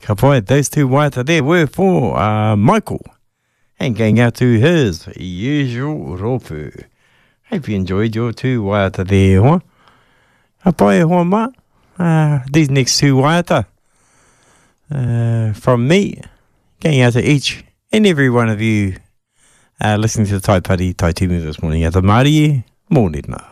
Ka pai, those two waiata there were for Michael. And going out to his usual ropu. Hope you enjoyed your two waiata there, huh? Ka pai, hoa ma. These next two waiata from me, going out to each and every one of you listening to the Tai Pari Tai Timu this morning. At the Māori, mōrena.